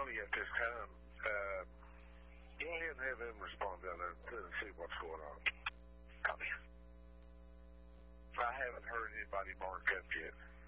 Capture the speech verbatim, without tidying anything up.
county at this time. Uh, go ahead and have them respond down there and see what's going on. Copy. I haven't heard anybody mark up yet.